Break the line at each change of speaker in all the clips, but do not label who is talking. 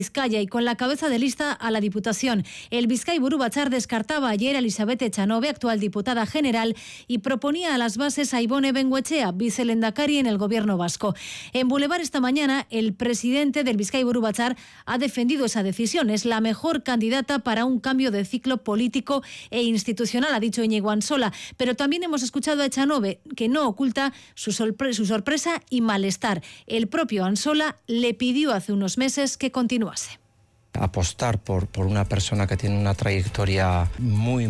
Vizcaya y con la cabeza de lista a la Diputación. El Bizkaiburu Batzar descartaba ayer a Elizabeth Echanove, actual diputada general, y proponía a las bases a Ibone Bengoechea, vicelehendakari en el gobierno vasco. En Boulevard esta mañana, el presidente del Bizkaiburu Batzar ha defendido esa decisión. Es la mejor candidata para un cambio de ciclo político e institucional, ha dicho Íñigo Ansola. Pero también hemos escuchado a Echanove, que no oculta su sorpresa y malestar. El propio Ansola le pidió hace unos meses que continuase.
Apostar por una persona que tiene una trayectoria muy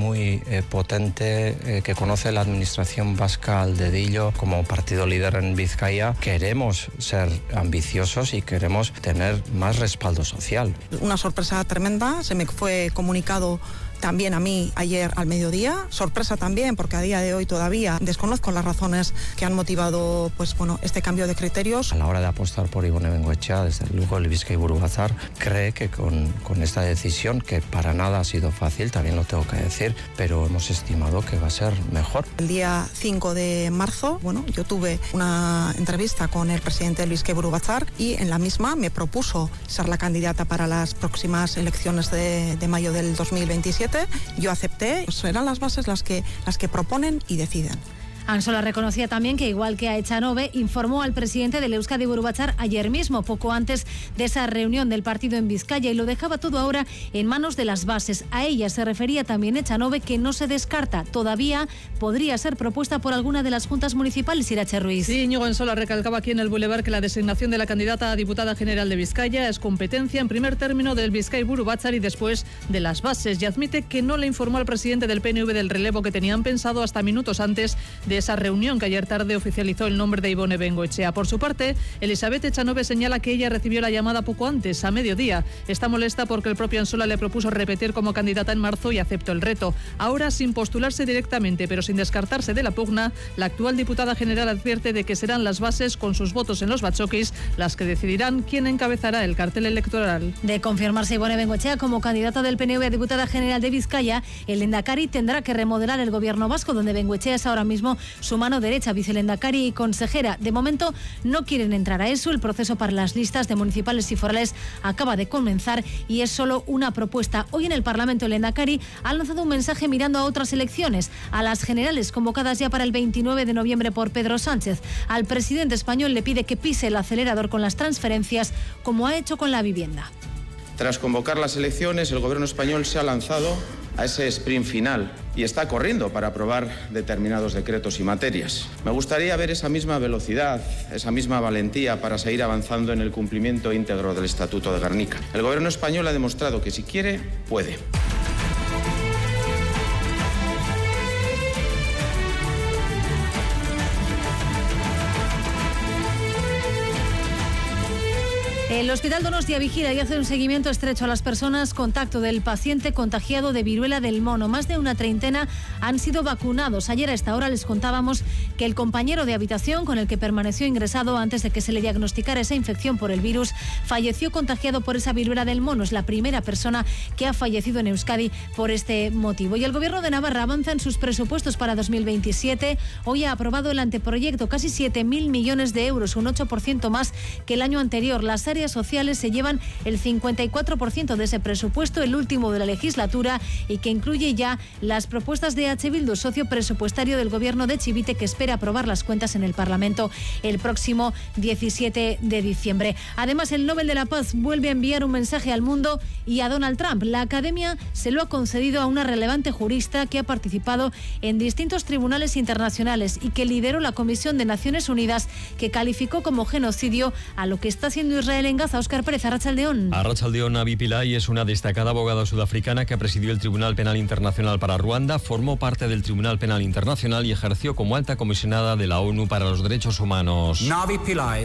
potente, que conoce la administración vasca al dedillo como partido líder en Vizcaya. Queremos ser ambiciosos y queremos tener más respaldo social.
Una sorpresa tremenda, se me fue comunicado también a mí ayer al mediodía. Sorpresa también porque a día de hoy todavía desconozco las razones que han motivado este cambio de criterios.
A la hora de apostar por Ibone Bengoechea, desde luego el Bizkaiburu Batzar cree que con esta decisión, que para nada ha sido fácil, también lo tengo que decir, pero hemos estimado que va a ser mejor.
El día 5 de marzo, yo tuve una entrevista con el presidente del Bizkaiburu Batzar y en la misma me propuso ser la candidata para las próximas elecciones de mayo del 2027. Yo acepté, serán las bases las que proponen y deciden.
Ansola reconocía también que, igual que a Echanove, informó al presidente del Euskadi-Buru Batzar ayer mismo, poco antes de esa reunión del partido en Vizcaya, y lo dejaba todo ahora en manos de las bases. A ella se refería también Echanove, que no se descarta. Todavía podría ser propuesta por alguna de las juntas municipales, Irache Ruiz.
Sí, Íñigo Ansola recalcaba aquí en el Boulevard que la designación de la candidata a diputada general de Vizcaya es competencia en primer término del Bizkaiburu Batzar y después de las bases, y admite que no le informó al presidente del PNV del relevo que tenían pensado hasta minutos antes de esa reunión que ayer tarde oficializó el nombre de Ibone Bengoechea. Por su parte, Elizabeth Echanove señala que ella recibió la llamada poco antes, a mediodía. Está molesta porque el propio Ansola le propuso repetir como candidata en marzo y aceptó el reto. Ahora, sin postularse directamente, pero sin descartarse de la pugna, la actual diputada general advierte de que serán las bases, con sus votos en los batzoquis, las que decidirán quién encabezará el cartel electoral.
De confirmarse Ibone Bengoechea como candidata del PNV a diputada general de Vizcaya, el lehendakari tendrá que remodelar el gobierno vasco, donde Bengoechea es ahora mismo su mano derecha, vicelehendakari y consejera. De momento no quieren entrar a eso. El proceso para las listas de municipales y forales acaba de comenzar y es solo una propuesta. Hoy en el Parlamento el lehendakari ha lanzado un mensaje mirando a otras elecciones, a las generales convocadas ya para el 29 de noviembre por Pedro Sánchez. Al presidente español le pide que pise el acelerador con las transferencias, como ha hecho con la vivienda.
Tras convocar las elecciones, el gobierno español se ha lanzado a ese sprint final y está corriendo para aprobar determinados decretos y materias. Me gustaría ver esa misma velocidad, esa misma valentía para seguir avanzando en el cumplimiento íntegro del Estatuto de Gernika. El gobierno español ha demostrado que si quiere, puede.
El Hospital Donostia vigila y hace un seguimiento estrecho a las personas contacto del paciente contagiado de viruela del mono. Más de una treintena han sido vacunados. Ayer a esta hora les contábamos que el compañero de habitación con el que permaneció ingresado antes de que se le diagnosticara esa infección por el virus falleció contagiado por esa viruela del mono. Es la primera persona que ha fallecido en Euskadi por este motivo. Y el Gobierno de Navarra avanza en sus presupuestos para 2027. Hoy ha aprobado el anteproyecto, casi 7.000 millones de euros, un 8% más que el año anterior. Las áreas sociales se llevan el 54% de ese presupuesto, el último de la legislatura, y que incluye ya las propuestas de H. Bildu, socio presupuestario del gobierno de Chivite, que espera aprobar las cuentas en el Parlamento el próximo 17 de diciembre. Además, el Nobel de la Paz vuelve a enviar un mensaje al mundo y a Donald Trump. La Academia se lo ha concedido a una relevante jurista que ha participado en distintos tribunales internacionales y que lideró la Comisión de Naciones Unidas, que calificó como genocidio a lo que está haciendo Israel en Gaza. Óscar Pérez, Arratsaldeón.
Arratsaldeón. Navi Pillay es una destacada abogada sudafricana que presidió el Tribunal Penal Internacional para Ruanda, formó parte del Tribunal Penal Internacional y ejerció como alta comisionada de la ONU para los Derechos Humanos.
Navi Pillay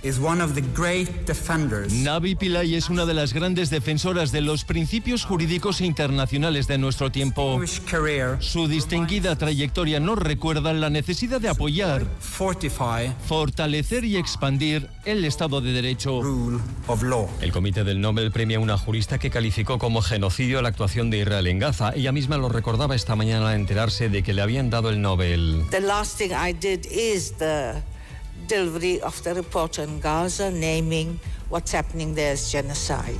Navi Pillay es una de las grandes defensoras de los principios jurídicos internacionales de nuestro tiempo. Su distinguida trayectoria nos recuerda la necesidad de apoyar, fortalecer y expandir el Estado de Derecho. El Comité del Nobel premia a una jurista que calificó como genocidio la actuación de Israel en Gaza. Ella misma lo recordaba esta mañana al enterarse de que le habían dado el Nobel.
The last thing I did is the delivery of the report on Gaza, naming
what's happening there is genocide.